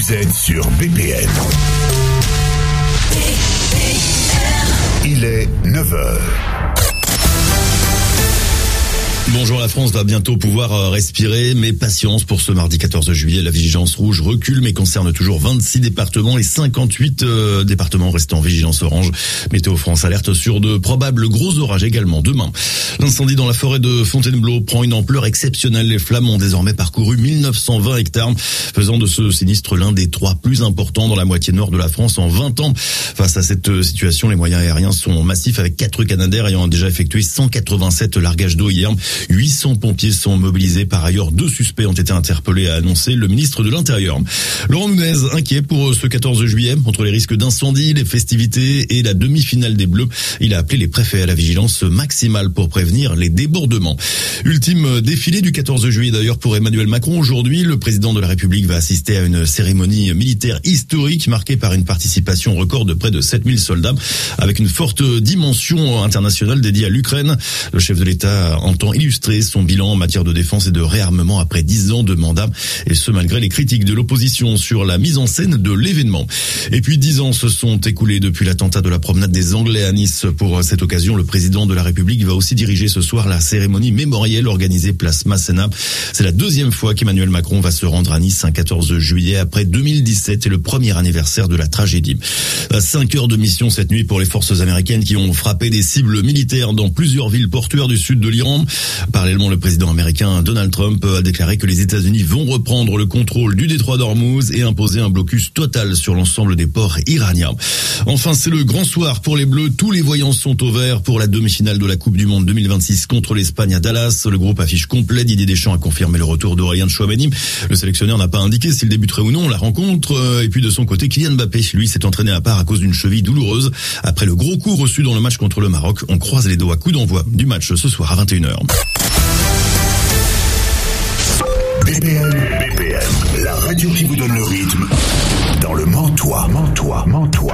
Vous êtes sur BPM. Il est 9h. Bonjour, la France va bientôt pouvoir respirer, mais patience pour ce mardi 14 juillet. La vigilance rouge recule, mais concerne toujours 26 départements et 58 départements restant en vigilance orange. Météo France alerte sur de probables gros orages également demain. L'incendie dans la forêt de Fontainebleau prend une ampleur exceptionnelle. Les flammes ont désormais parcouru 1920 hectares, faisant de ce sinistre l'un des 3 plus importants dans la moitié nord de la France en 20 ans. Face à cette situation, les moyens aériens sont massifs, avec 4 Canadair ayant déjà effectué 187 largages d'eau hier. 800 pompiers sont mobilisés. Par ailleurs, 2 suspects ont été interpellés, a annoncé le ministre de l'Intérieur. Laurent Nunez, inquiet pour ce 14 juillet, entre les risques d'incendie, les festivités et la demi-finale des Bleus. Il a appelé les préfets à la vigilance maximale pour prévenir les débordements. Ultime défilé du 14 juillet d'ailleurs pour Emmanuel Macron. Aujourd'hui, le président de la République va assister à une cérémonie militaire historique marquée par une participation record de près de 7000 soldats, avec une forte dimension internationale dédiée à l'Ukraine. Le chef de l'État entend illustrer son bilan en matière de défense et de réarmement après 10 ans de mandat, et ce malgré les critiques de l'opposition sur la mise en scène de l'événement. Et puis 10 ans se sont écoulés depuis l'attentat de la promenade des Anglais à Nice. Pour cette occasion, le président de la République va aussi diriger ce soir la cérémonie mémorielle organisée place Masséna. C'est la 2e fois qu'Emmanuel Macron va se rendre à Nice un 14 juillet après 2017 et le premier anniversaire de la tragédie. 5 heures de mission cette nuit pour les forces américaines qui ont frappé des cibles militaires dans plusieurs villes portuaires du sud de l'Iran. Parallèlement, le président américain Donald Trump a déclaré que les États-Unis vont reprendre le contrôle du détroit d'Ormuz et imposer un blocus total sur l'ensemble des ports iraniens. Enfin, c'est le grand soir pour les Bleus. Tous les voyants sont au vert pour la demi-finale de la Coupe du Monde 2026 contre l'Espagne à Dallas. Le groupe affiche complet. Didier Deschamps a confirmé le retour d'Aurélien Tchouaméni. Le sélectionneur n'a pas indiqué s'il débuterait ou non la rencontre. Et puis de son côté, Kylian Mbappé, lui, s'est entraîné à part à cause d'une cheville douloureuse. Après le gros coup reçu dans le match contre le Maroc, on croise les doigts. Coup d'envoi du match ce soir à 21h. BPM, la radio qui vous donne le rythme dans le Mantois.